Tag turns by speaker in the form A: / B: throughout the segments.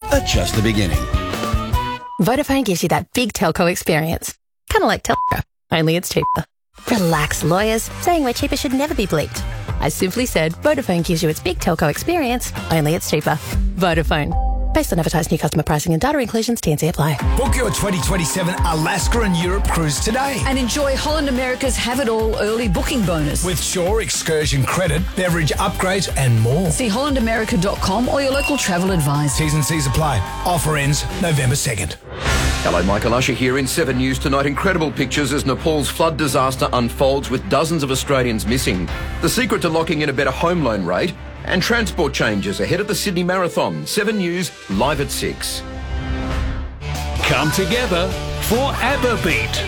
A: are just the beginning.
B: Vodafone gives you that big telco experience. Kind of like Telco, only it's cheaper. Relax, lawyers. Saying we're cheaper should never be bleeped. I simply said Vodafone gives you its big telco experience, only it's cheaper. Vodafone. Based on advertised new customer pricing and data inclusions, T&C apply.
C: Book your 2027 Alaska and Europe cruise today.
D: And enjoy Holland America's Have It All early booking bonus.
C: With Shore excursion credit, beverage upgrades and more.
D: See hollandamerica.com or your local travel advisor.
C: T's and C's apply. Offer ends November 2nd.
E: Hello, Michael Usher here in 7 News tonight. Incredible pictures as Nepal's flood disaster unfolds with dozens of Australians missing. The secret to locking in a better home loan rate and transport changes ahead of the Sydney Marathon. 7 News, live at 6.
F: Come together for ABBA Beat.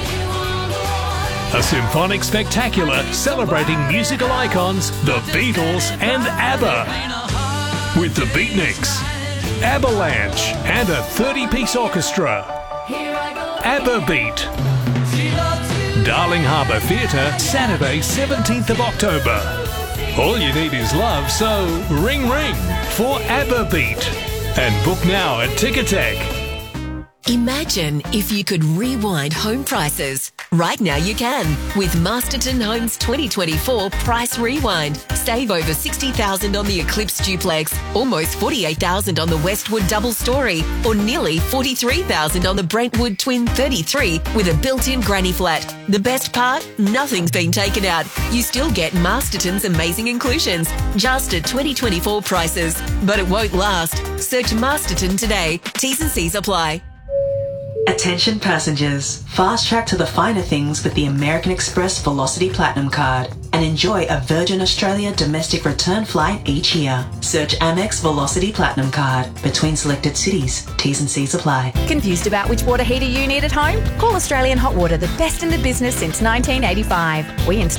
F: A symphonic spectacular celebrating musical icons, the Beatles and ABBA. With the Beatniks, Avalanche and a 30-piece orchestra. ABBA Beat. Darling Harbour Theatre, Saturday 17th of October. All you need is love, so ring ring for ABBA Beat. And book now at Ticketek.
G: Imagine if you could rewind home prices. Right now you can with Masterton Homes 2024 Price Rewind. Save over $60,000 on the Eclipse Duplex, almost $48,000 on the Westwood Double Story, or nearly $43,000 on the Brentwood Twin 33 with a built-in granny flat. The best part? Nothing's been taken out. You still get Masterton's amazing inclusions, just at 2024 prices. But it won't last. Search Masterton today. T's and C's apply.
H: Attention passengers, fast track to the finer things with the American Express Velocity Platinum Card and enjoy a Virgin Australia domestic return flight each year. Search Amex Velocity Platinum Card between selected cities. T's and C's apply.
I: Confused about which water heater you need at home? Call Australian Hot Water, the best in the business since 1985. We install